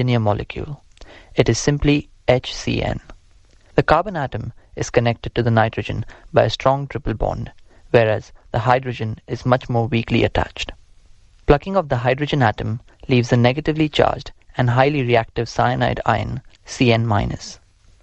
linear molecule. It is simply HCN. The carbon atom is connected to the nitrogen by a strong triple bond, whereas the hydrogen is much more weakly attached. Plucking of the hydrogen atom leaves a negatively charged and highly reactive cyanide ion, Cn-.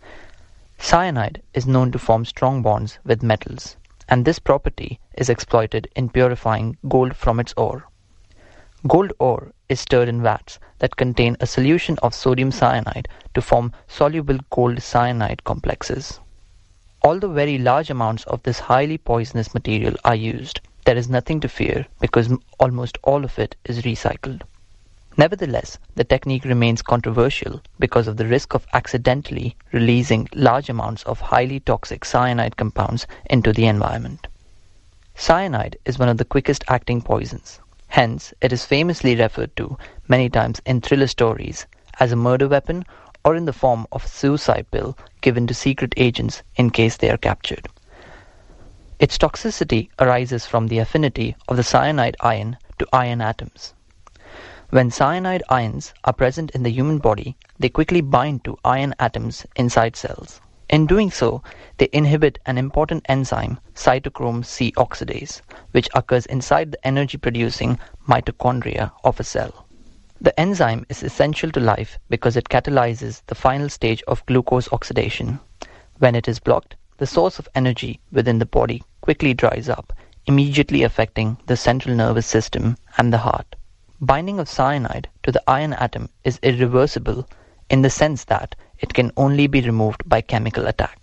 Cyanide is known to form strong bonds with metals, and this property is exploited in purifying gold from its ore. Gold ore is stirred in vats that contain a solution of sodium cyanide to form soluble gold cyanide complexes. Although very large amounts of this highly poisonous material are used, there is nothing to fear because almost all of it is recycled. Nevertheless, the technique remains controversial because of the risk of accidentally releasing large amounts of highly toxic cyanide compounds into the environment. Cyanide is one of the quickest acting poisons. Hence, it is famously referred to many times in thriller stories as a murder weapon or in the form of a suicide pill given to secret agents in case they are captured. Its toxicity arises from the affinity of the cyanide ion to iron atoms. When cyanide ions are present in the human body, they quickly bind to iron atoms inside cells. In doing so, they inhibit an important enzyme, cytochrome C oxidase, which occurs inside the energy-producing mitochondria of a cell. The enzyme is essential to life because it catalyzes the final stage of glucose oxidation. When it is blocked, the source of energy within the body quickly dries up, immediately affecting the central nervous system and the heart. Binding of cyanide to the iron atom is irreversible in the sense that it can only be removed by chemical attack.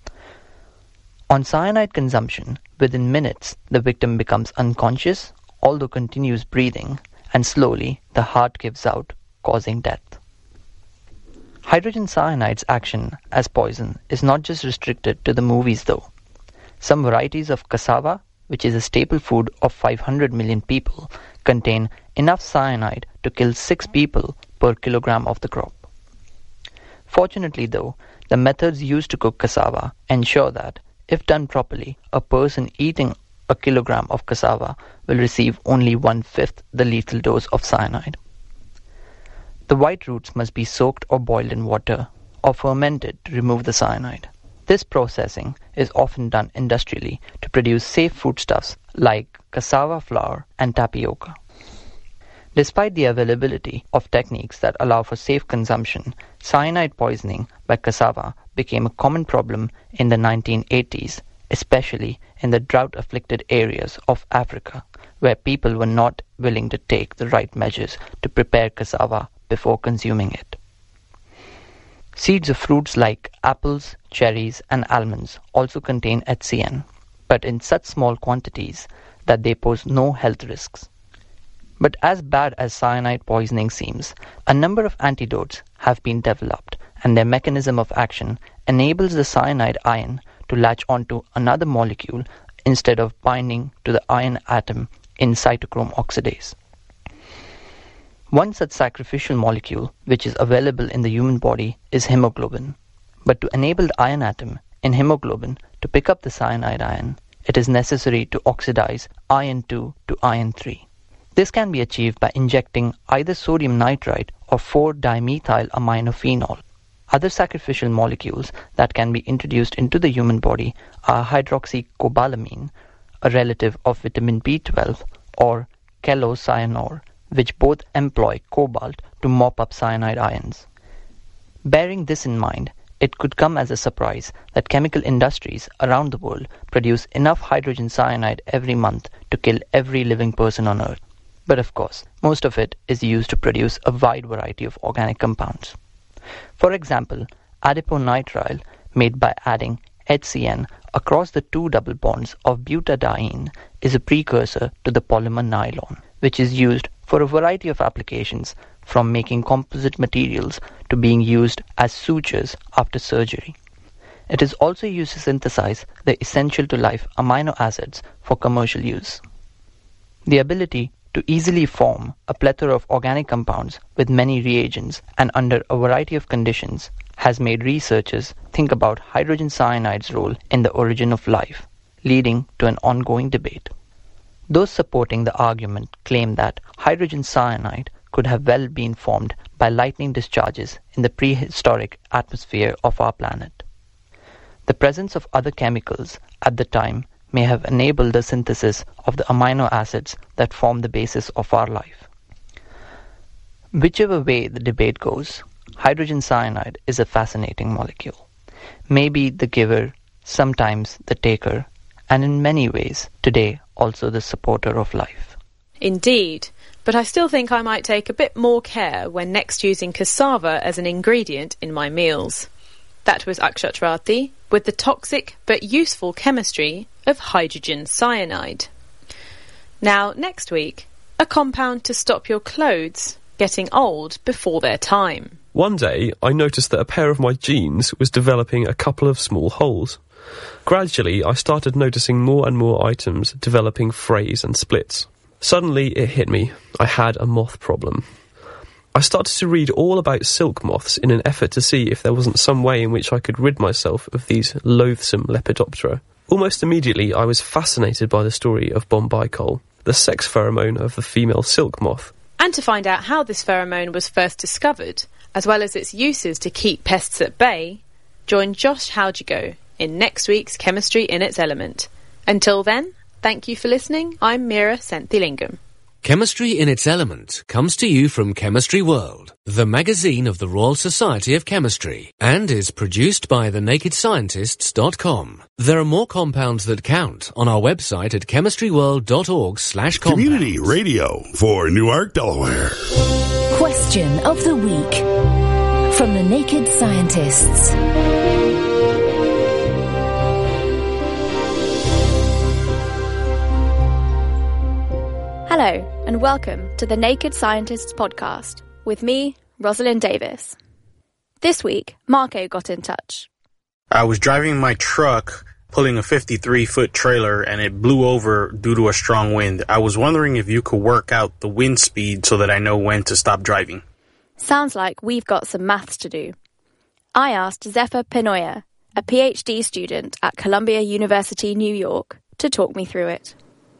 On cyanide consumption, within minutes the victim becomes unconscious, although continues breathing, and slowly the heart gives out, causing death. Hydrogen cyanide's action as poison is not just restricted to the movies though. Some varieties of cassava, which is a staple food of 500 million people, contain enough cyanide to kill 6 people per kilogram of the crop. Fortunately though, the methods used to cook cassava ensure that, if done properly, a person eating a kilogram of cassava will receive only 1/5 the lethal dose of cyanide. The white roots must be soaked or boiled in water or fermented to remove the cyanide. This processing is often done industrially to produce safe foodstuffs like cassava flour and tapioca. Despite the availability of techniques that allow for safe consumption, cyanide poisoning by cassava became a common problem in the 1980s, especially in the drought-afflicted areas of Africa, where people were not willing to take the right measures to prepare cassava before consuming it. Seeds of fruits like apples, cherries, and almonds also contain HCN, but in such small quantities that they pose no health risks. But as bad as cyanide poisoning seems, a number of antidotes have been developed, and their mechanism of action enables the cyanide ion to latch onto another molecule instead of binding to the iron atom in cytochrome oxidase. One such sacrificial molecule which is available in the human body is hemoglobin. But to enable the iron atom in hemoglobin to pick up the cyanide ion, it is necessary to oxidize iron 2 to iron 3. This can be achieved by injecting either sodium nitrite or 4-dimethylamminophenol. Other sacrificial molecules that can be introduced into the human body are hydroxycobalamin, a relative of vitamin B12, or chelocyanor, which both employ cobalt to mop up cyanide ions. Bearing this in mind, it could come as a surprise that chemical industries around the world produce enough hydrogen cyanide every month to kill every living person on Earth. But of course, most of it is used to produce a wide variety of organic compounds. For example, adiponitrile, made by adding HCN across the 2 double bonds of butadiene, is a precursor to the polymer nylon, which is used for a variety of applications, from making composite materials to being used as sutures after surgery. It is also used to synthesize the essential to life amino acids for commercial use. The ability to easily form a plethora of organic compounds with many reagents and under a variety of conditions has made researchers think about hydrogen cyanide's role in the origin of life, leading to an ongoing debate. Those supporting the argument claim that hydrogen cyanide could have well been formed by lightning discharges in the prehistoric atmosphere of our planet. The presence of other chemicals at the time may have enabled the synthesis of the amino acids that form the basis of our life. Whichever way the debate goes, hydrogen cyanide is a fascinating molecule. Maybe the giver, sometimes the taker, and in many ways, today, also the supporter of life. Indeed, but I still think I might take a bit more care when next using cassava as an ingredient in my meals. That was Akshat Rathi with the toxic but useful chemistry of hydrogen cyanide. Now, next week, a compound to stop your clothes getting old before their time. One day, I noticed that a pair of my jeans was developing a couple of small holes. Gradually, I started noticing more and more items developing frays and splits. Suddenly, it hit me. I had a moth problem. I started to read all about silk moths in an effort to see if there wasn't some way in which I could rid myself of these loathsome Lepidoptera. Almost immediately, I was fascinated by the story of Bombycol, the sex pheromone of the female silk moth. And to find out how this pheromone was first discovered, as well as its uses to keep pests at bay, join Josh Haljigo in next week's Chemistry in its Element. Until then, thank you for listening. I'm Meera Senthilingam. Chemistry in its Element comes to you from Chemistry World, the magazine of the Royal Society of Chemistry, and is produced by thenakedscientists.com. There are more compounds that count on our website at chemistryworld.org/compounds. Community radio for Newark, Delaware. Question of the week from the Naked Scientists. Hello, and welcome to the Naked Scientists podcast with me, Rosalind Davis. This week, Marco got in touch. I was driving my truck, pulling a 53-foot trailer, and it blew over due to a strong wind. I was wondering if you could work out the wind speed so that I know when to stop driving. Sounds like we've got some maths to do. I asked Zephyr Penoya, a PhD student at Columbia University, New York, to talk me through it.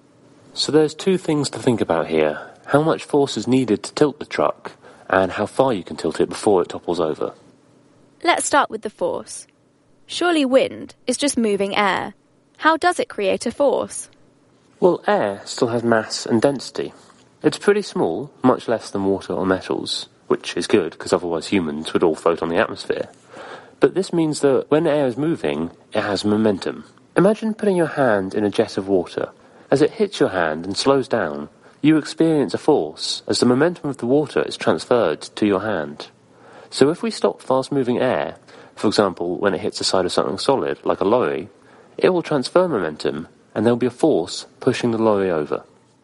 So there's two things to think about here. How much force is needed to tilt the truck, and how far you can tilt it before it topples over. Let's start with the force. Surely wind is just moving air. How does it create a force? Well, air still has mass and density. It's pretty small, much less than water or metals, which is good because otherwise humans would all float on the atmosphere. But this means that when air is moving, it has momentum. Imagine putting your hand in a jet of water. As it hits your hand and slows down, you experience a force as the momentum of the water is transferred to your hand. So if we stop fast-moving air, for example, when it hits the side of something solid, like a lorry, it will transfer momentum and there will be a force pushing the lorry over.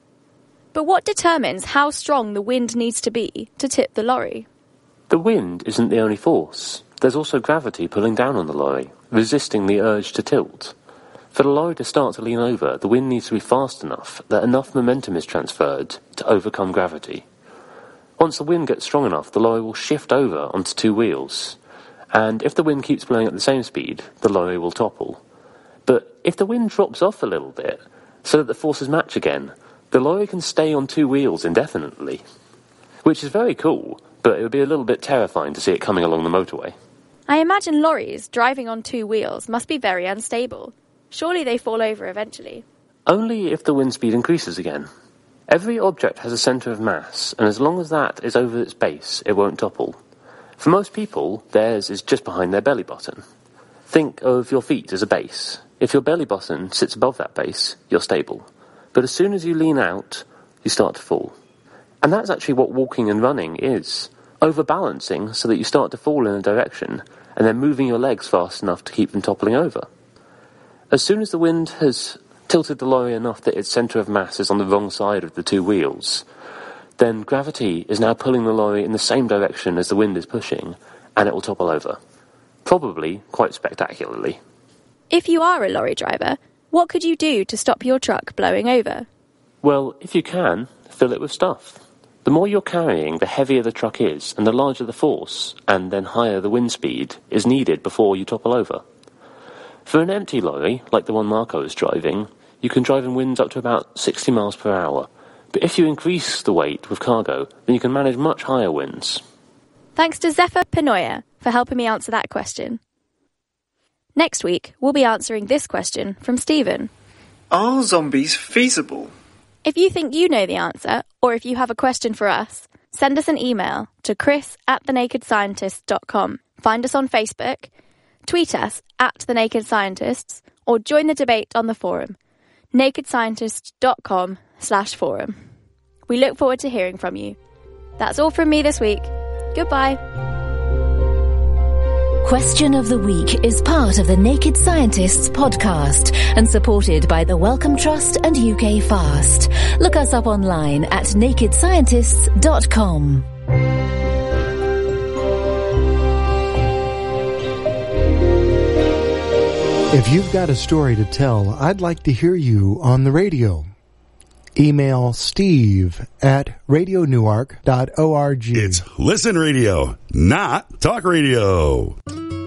But what determines how strong the wind needs to be to tip the lorry? The wind isn't the only force. There's also gravity pulling down on the lorry, resisting the urge to tilt. For the lorry to start to lean over, the wind needs to be fast enough that enough momentum is transferred to overcome gravity. Once the wind gets strong enough, the lorry will shift over onto two wheels. And if the wind keeps blowing at the same speed, the lorry will topple. But if the wind drops off a little bit, so that the forces match again, the lorry can stay on two wheels indefinitely. Which is very cool, but it would be a little bit terrifying to see it coming along the motorway. I imagine lorries driving on two wheels must be very unstable. Surely they fall over eventually. Only if the wind speed increases again. Every object has a centre of mass, and as long as that is over its base, it won't topple. For most people, theirs is just behind their belly button. Think of your feet as a base. If your belly button sits above that base, you're stable. But as soon as you lean out, you start to fall. And that's actually what walking and running is. Overbalancing so that you start to fall in a direction, and then moving your legs fast enough to keep them toppling over. As soon as the wind has tilted the lorry enough that its centre of mass is on the wrong side of the two wheels, then gravity is now pulling the lorry in the same direction as the wind is pushing, and it will topple over. Probably quite spectacularly. If you are a lorry driver, what could you do to stop your truck blowing over? Well, if you can, fill it with stuff. The more you're carrying, the heavier the truck is, and the larger the force, and then higher the wind speed, is needed before you topple over. For an empty lorry, like the one Marco is driving, you can drive in winds up to about 60 miles per hour. But if you increase the weight with cargo, then you can manage much higher winds. Thanks to Zephyr Pinoya for helping me answer that question. Next week, we'll be answering this question from Stephen. Are zombies feasible? If you think you know the answer, or if you have a question for us, send us an email to chris@thenakedscientists.com. Find us on Facebook, tweet us @TheNakedScientists, or join the debate on the forum, nakedscientists.com/forum. We look forward to hearing from you. That's all from me this week. Goodbye. Question of the Week is part of the Naked Scientists podcast and supported by the Wellcome Trust and UK Fast. Look us up online at nakedscientists.com. If you've got a story to tell, I'd like to hear you on the radio. Email steve@radionewark.org. It's Listen Radio, not Talk Radio.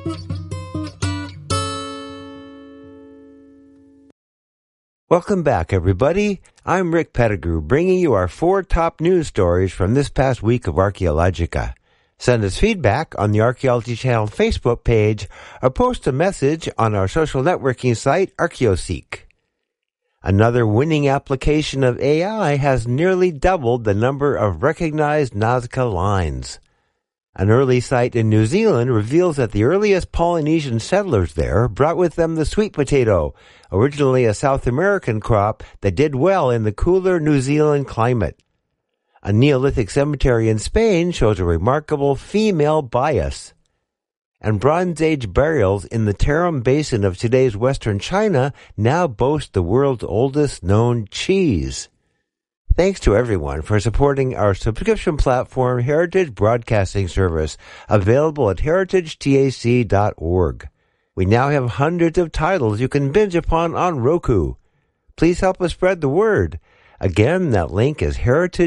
Welcome back, everybody. I'm Rick Pettigrew, bringing you our 4 top news stories from this past week of Archaeologica. Send us feedback on the Archaeology Channel Facebook page or post a message on our social networking site, ArchaeoSeek. Another winning application of AI has nearly doubled the number of recognized Nazca lines. An early site in New Zealand reveals that the earliest Polynesian settlers there brought with them the sweet potato, originally a South American crop that did well in the cooler New Zealand climate. A Neolithic cemetery in Spain shows a remarkable female bias. And Bronze Age burials in the Tarim Basin of today's western China now boast the world's oldest known cheese. Thanks to everyone for supporting our subscription platform, Heritage Broadcasting Service, available at heritagetac.org. We now have hundreds of titles you can binge upon on Roku. Please help us spread the word. Again, that link is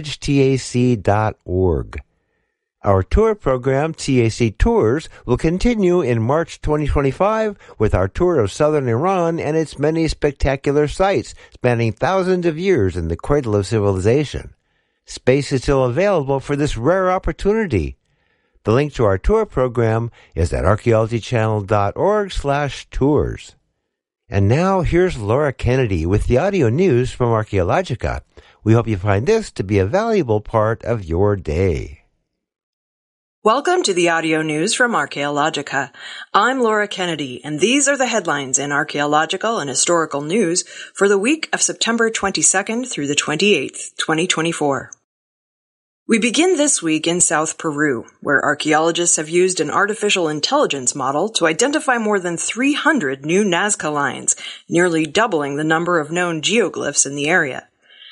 heritagetac.org. Our tour program, TAC Tours, will continue in March 2025 with our tour of southern Iran and its many spectacular sites spanning thousands of years in the cradle of civilization. Space is still available for this rare opportunity. The link to our tour program is at archaeologychannel.org/tours. And now here's Laura Kennedy with the audio news from Archaeologica. We hope you find this to be a valuable part of your day. Welcome to the audio news from Archaeologica. I'm Laura Kennedy, and these are the headlines in archaeological and historical news for the week of September 22nd through the 28th, 2024. We begin this week in South Peru, where archaeologists have used an artificial intelligence model to identify more than 300 new Nazca lines, nearly doubling the number of known geoglyphs in the area.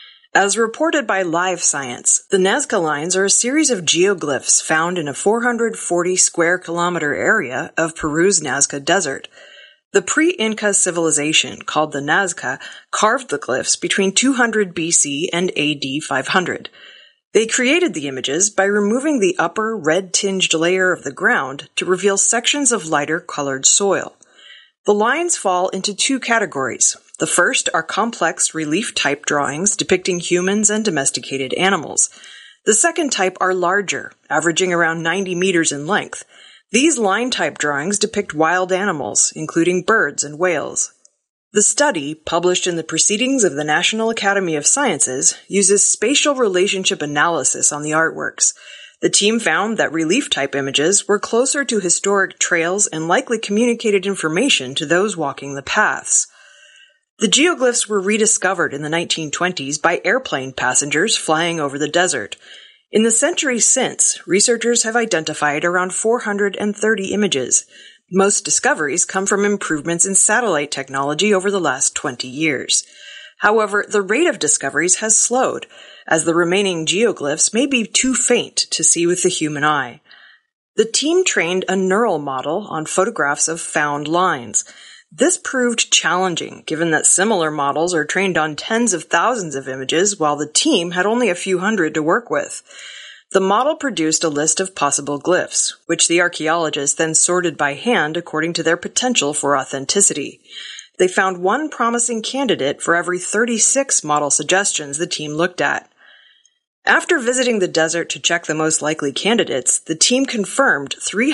As reported by Live Science, the Nazca lines are a series of geoglyphs found in a 440 square kilometer area of Peru's Nazca Desert. The pre-Inca civilization, called the Nazca, carved the glyphs between 200 BC and AD 500. They created the images by removing the upper red-tinged layer of the ground to reveal sections of lighter-colored soil. The lines fall into 2 categories. The first are complex relief-type drawings depicting humans and domesticated animals. The second type are larger, averaging around 90 meters in length. These line-type drawings depict wild animals, including birds and whales. The study, published in the Proceedings of the National Academy of Sciences, uses spatial relationship analysis on the artworks. The team found that relief-type images were closer to historic trails and likely communicated information to those walking the paths. The geoglyphs were rediscovered in the 1920s by airplane passengers flying over the desert. In the centuries since, researchers have identified around 430 images. Most discoveries come from improvements in satellite technology over the last 20 years. However, the rate of discoveries has slowed, as the remaining geoglyphs may be too faint to see with the human eye. The team trained a neural model on photographs of found lines. This proved challenging, given that similar models are trained on tens of thousands of images, while the team had only a few hundred to work with. The model produced a list of possible glyphs, which the archaeologists then sorted by hand according to their potential for authenticity. They found one promising candidate for every 36 model suggestions the team looked at. After visiting the desert to check the most likely candidates, the team confirmed 3